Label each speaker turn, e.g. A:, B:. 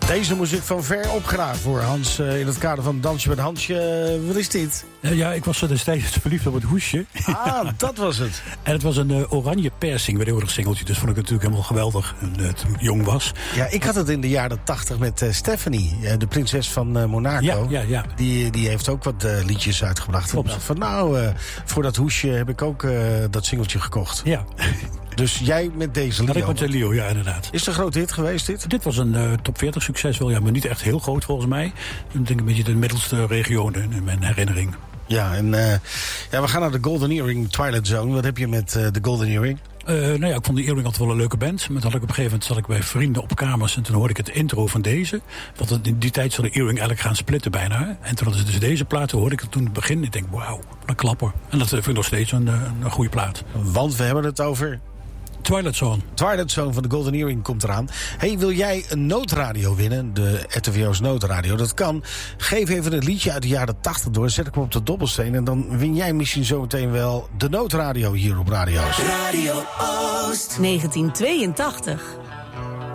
A: Deze muziek van ver opgedaan voor Hans in het kader van Dansje met Hansje. Wat is dit?
B: Ja, ik was destijds verliefd op het hoesje.
A: Ah, dat was het.
B: En het was een oranje persing bij de eeuwig singeltje. Dus vond ik het natuurlijk helemaal geweldig toen ik jong was.
A: Ja, ik had het in de jaren 80 met Stephanie, de prinses van Monaco.
B: Ja.
A: Die heeft ook wat liedjes uitgebracht.
B: Klopt.
A: Van voor dat hoesje heb ik ook dat singeltje gekocht.
B: Ja.
A: Dus jij met deze Leo.
B: Dat ik met de Leo, ja, inderdaad.
A: Is het een grote hit geweest, dit?
B: Dit was een top 40 succes wel, ja, maar niet echt heel groot volgens mij. Ik denk een beetje de middelste regio in mijn herinnering.
A: Ja, en we gaan naar de Golden Earring Twilight Zone. Wat heb je met de Golden Earring?
B: Ik vond de Earring altijd wel een leuke band. Maar dan had ik op een gegeven moment zat ik bij vrienden op kamers. En toen hoorde ik het intro van deze. Want in die tijd zou de Earring eigenlijk gaan splitten bijna. En toen hadden ze dus deze plaat. Hoorde ik het toen het begin. Ik denk, wauw, wat een klapper. En dat vind ik nog steeds een goede plaat.
A: Want we hebben het over
B: Twilight Zone.
A: Twilight Zone van de Golden Earring komt eraan. Hey, wil jij een noodradio winnen? De RTVO's noodradio. Dat kan. Geef even een liedje uit de jaren 80 door. Zet ik hem op de dobbelsteen. En dan win jij misschien zometeen wel de noodradio hier op Radio Oost.
C: Radio Oost. 1982.